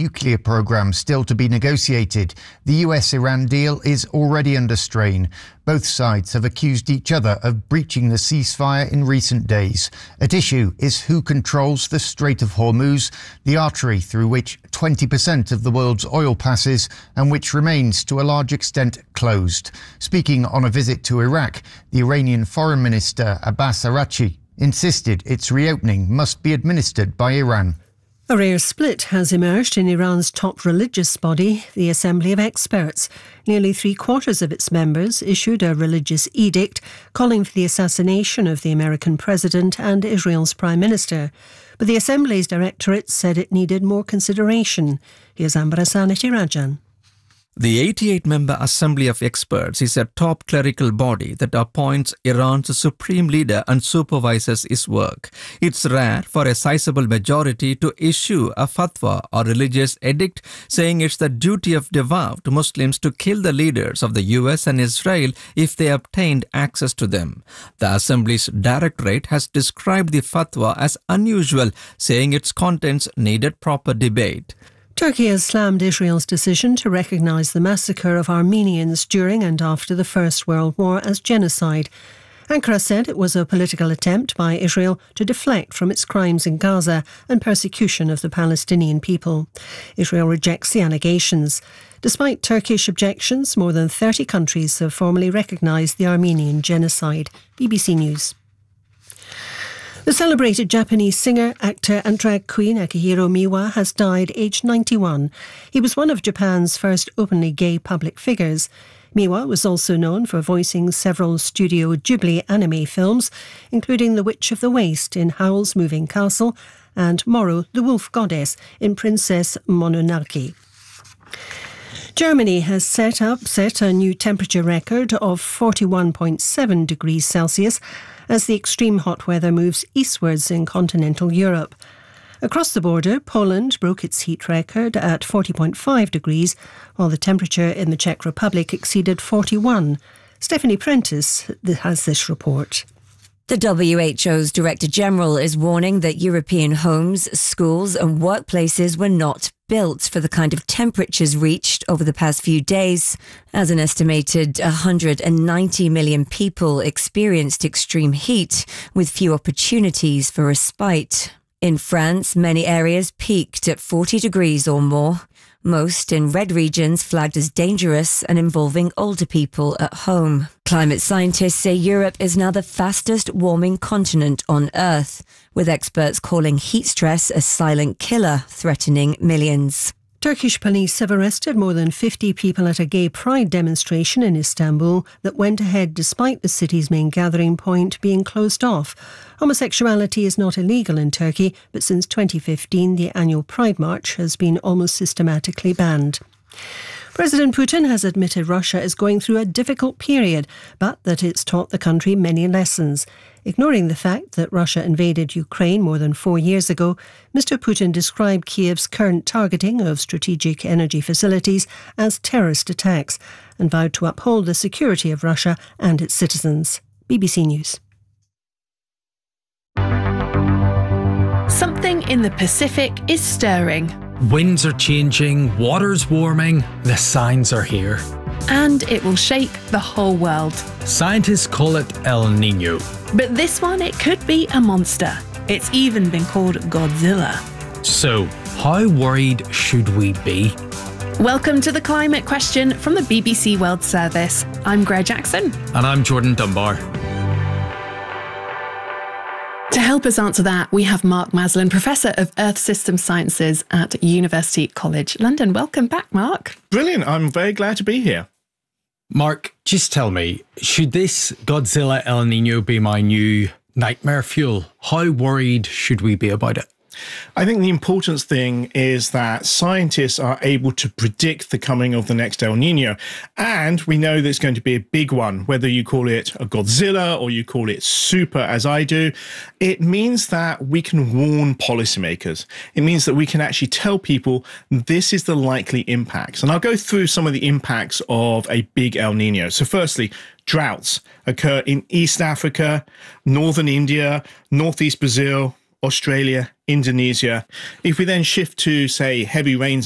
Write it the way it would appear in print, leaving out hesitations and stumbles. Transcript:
nuclear program still to be negotiated. The US-Iran deal is already under strain. Both sides have accused each other of breaching the ceasefire in recent days. At issue is who controls the Strait of Hormuz, the artery through which 20% of the world's oil passes and which remains to a large extent closed. Speaking on a visit to Iraq, the Iranian Foreign Minister Abbas Araghchi insisted its reopening must be administered by Iran. A rare split has emerged in Iran's top religious body, the Assembly of Experts. Nearly 3/4 of its members issued a religious edict calling for the assassination of the American president and Israel's prime minister. But the Assembly's directorate said it needed more consideration. Here's Ambrasanity Rajan. The 88-member Assembly of Experts is a top clerical body that appoints Iran's supreme leader and supervises his work. It's rare for a sizable majority to issue a fatwa or religious edict saying it's the duty of devout Muslims to kill the leaders of the US and Israel if they obtained access to them. The Assembly's directorate has described the fatwa as unusual, saying its contents needed proper debate. Turkey has slammed Israel's decision to recognise the massacre of Armenians during and after the First World War as genocide. Ankara said it was a political attempt by Israel to deflect from its crimes in Gaza and persecution of the Palestinian people. Israel rejects the allegations. Despite Turkish objections, more than 30 countries have formally recognised the Armenian genocide. BBC News. The celebrated Japanese singer, actor and drag queen Akihiro Miwa has died aged 91. He was one of Japan's first openly gay public figures. Miwa was also known for voicing several Studio Ghibli anime films, including The Witch of the Waste in Howl's Moving Castle and Moro, the Wolf Goddess in Princess Mononoke. Germany has set a new temperature record of 41.7 degrees Celsius as the extreme hot weather moves eastwards in continental Europe. Across the border, Poland broke its heat record at 40.5 degrees, while the temperature in the Czech Republic exceeded 41. Stephanie Prentice has this report. The WHO's Director General is warning that European homes, schools and workplaces were not built for the kind of temperatures reached over the past few days, as an estimated 190 million people experienced extreme heat with few opportunities for respite. In France, many areas peaked at 40 degrees or more, most in red regions flagged as dangerous and involving older people at home. Climate scientists say Europe is now the fastest warming continent on Earth, with experts calling heat stress a silent killer threatening millions. Turkish police have arrested more than 50 people at a gay pride demonstration in Istanbul that went ahead despite the city's main gathering point being closed off. Homosexuality is not illegal in Turkey, but since 2015 the annual Pride March has been almost systematically banned. President Putin has admitted Russia is going through a difficult period, but that it's taught the country many lessons. Ignoring the fact that Russia invaded Ukraine more than 4 years ago, Mr. Putin described Kiev's current targeting of strategic energy facilities as terrorist attacks and vowed to uphold the security of Russia and its citizens. BBC News. Something in the Pacific is stirring. Winds are changing, water's warming, the signs are here. And it will shake the whole world. Scientists call it El Niño. But this one, it could be a monster. It's even been called Godzilla. So, how worried should we be? Welcome to The Climate Question from the BBC World Service. I'm Greg Jackson. And I'm Jordan Dunbar. To help us answer that, we have Mark Maslin, Professor of Earth System Sciences at University College London. Welcome back, Mark. Brilliant. I'm very glad to be here. Mark, just tell me, should this Godzilla El Niño be my new nightmare fuel? How worried should we be about it? I think the important thing is that scientists are able to predict the coming of the next El Niño. And we know that it's going to be a big one, whether you call it a Godzilla or you call it super, as I do. It means that we can warn policymakers. It means that we can actually tell people this is the likely impacts. And I'll go through some of the impacts of a big El Niño. So firstly, droughts occur in East Africa, northern India, northeast Brazil, Australia, Indonesia. If we then shift to, say, heavy rains